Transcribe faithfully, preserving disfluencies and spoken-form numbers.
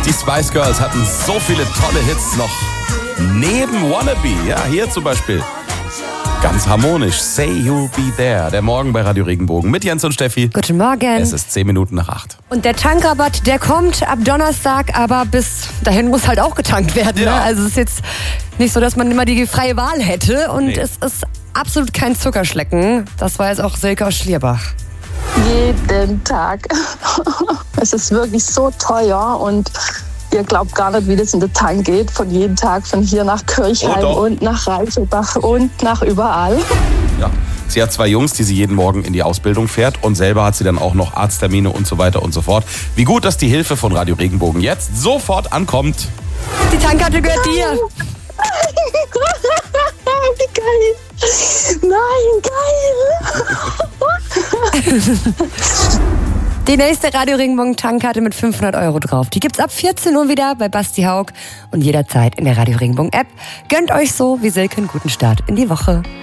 Die Spice Girls hatten so viele tolle Hits noch neben Wannabe. Ja, hier zum Beispiel. Ganz harmonisch. Say You'll Be There. Der Morgen bei Radio Regenbogen mit Jens und Steffi. Guten Morgen. Es ist zehn Minuten nach acht. Und der Tankrabatt, der kommt ab Donnerstag, aber bis dahin muss halt auch getankt werden. Ja. Ne? Also es ist jetzt nicht so, dass man immer die freie Wahl hätte. Und Nee. es ist absolut kein Zuckerschlecken. Das war jetzt auch Silke aus Schlierbach. Jeden Tag. Es ist wirklich so teuer und ihr glaubt gar nicht, wie das in den Tank geht. Von jedem Tag, von hier nach Kirchheim Oh, doch. und nach Reichenbach und nach überall. Ja. Sie hat zwei Jungs, die sie jeden Morgen in die Ausbildung fährt. Und selber hat sie dann auch noch Arzttermine und so weiter und so fort. Wie gut, dass die Hilfe von Radio Regenbogen jetzt sofort ankommt. Die Tankkarte gehört dir. Wie geil. Nein, geil. Die nächste Radio Regenbogen Tankkarte mit fünfhundert Euro drauf. Die gibt's ab vierzehn Uhr wieder bei Basti Haug und jederzeit in der Radio Regenbogen App. Gönnt euch so wie Silke einen guten Start in die Woche.